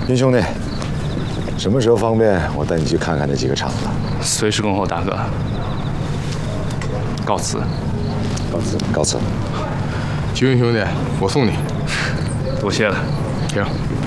云兄弟，什么时候方便，我带你去看看那几个厂子？ 随时恭候大哥。告辞。 告辞，告辞。 徐云兄弟，我送你。 多谢了。 行。